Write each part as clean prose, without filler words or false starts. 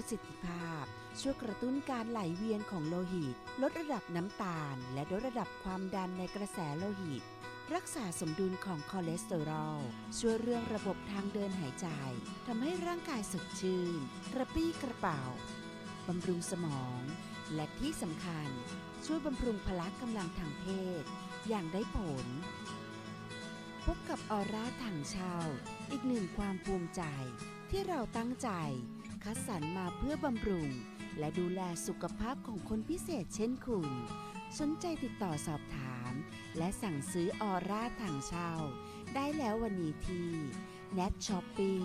ประสิทธิภาพช่วยกระตุ้นการไหลเวียนของโลหิตลดระดับน้ำตาลและลดระดับความดันในกระแสโลหิตรักษาสมดุลของคอเลสเตอรอลช่วยเรื่องระบบทางเดินหายใจทำให้ร่างกายสดชื่นกระปรี้กระเป๋าบำรุงสมองและที่สำคัญช่วยบำรุงพละกำลังทางเพศอย่างได้ผลพบกับออร่าถังเช่าอีกหนึ่งความภูมิใจที่เราตั้งใจคัดสรรมาเพื่อบำรุงและดูแลสุขภาพของคนพิเศษเช่นคุณสนใจติดต่อสอบถามและสั่งซื้อออร่าถังเช่าได้แล้ววันนี้ที่ Net Shopping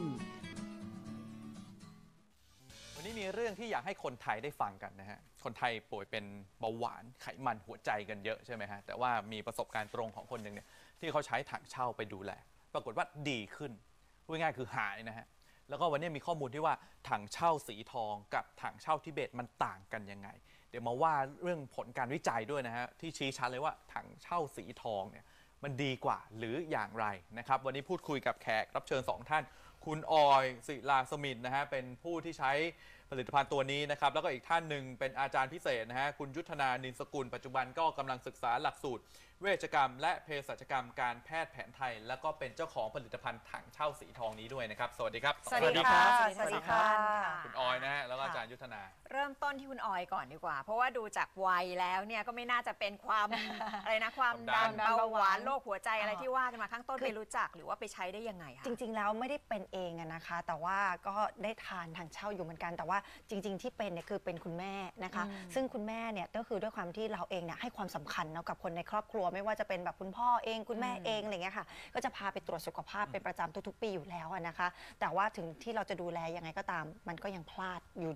วันนี้มีเรื่องที่อยากให้คนไทยได้ฟังกันนะฮะคนไทยป่วยเป็นเบาหวานไขมันหัวใจกันเยอะใช่ไหมฮะแต่ว่ามีประสบการณ์ตรงของคนหนึ่งเนี่ยที่เขาใช้ถังเช่าไปดูแลปรากฏว่าดีขึ้นพูดง่ายๆคือหายนะฮะแล้วก็วันนี้มีข้อมูลที่ว่าถังเช่าสีทองกับถังเช่าทิเบตมันต่างกันยังไงเดี๋ยวมาว่าเรื่องผลการวิจัยด้วยนะฮะที่ชี้ชัดเลยว่าถังเช่าสีทองเนี่ยมันดีกว่าหรืออย่างไรนะครับวันนี้พูดคุยกับแขกรับเชิญ2ท่านคุณออยศิลาสมิทธิ์นะฮะเป็นผู้ที่ใช้ผลิตภัณฑ์ตัวนี้นะครับแล้วก็อีกท่านหนึ่งเป็นอาจารย์พิเศษนะฮะคุณยุทธนานินสกุลปัจจุบันก็กำลังศึกษาหลักสูตรเวชกรรมและเภสัชกรรมการแพทย์แผนไทยแล้วก็เป็นเจ้าของผลิตภัณฑ์ถังเช่าสีทองนี้ด้วยนะครับสวัสดีครับสวัสดีค่ะสวัสดีค่ะคุณออยนะฮะแล้วก็อาจารย์ยุทธนาเริ่มต้นที่คุณออยก่อนดีกว่า เพราะว่าดูจากวัยแล้วเนี่ยก็ไม่น่าจะเป็นความ อะไรนะความดันความดันเบาหวานโรคหัวใจอะไรอ่าที่ว่ากันมาข้างต้นไปรู้จักหรือว่าไปใช้ได้ยังไงคะจริงๆแล้วไม่ได้เป็นเองอะนะคะ แต่ว่าก็ได้ทานทางเช่าอยู่เหมือนกัน แต่ว่าจริงๆที่เป็นเนี่ยคือเป็นคุณแม่นะคะ ซึ่งคุณแม่เนี่ยก็คือด้วยความที่เราเองเนี่ยให้ความสำคัญเนาะกับคนในครอบครัวไม่ว่าจะเป็นแบบคุณพ่อเองคุณแม่เองอะไรเงี้ยค่ะก็จะพาไปตรวจสุขภาพเป็นประจำทุกๆปีอยู่แล้วอะนะคะ แต่ว่าถึงที่เราจะดูแลยังไงก็ตามมันก็ยังพลาดอยู่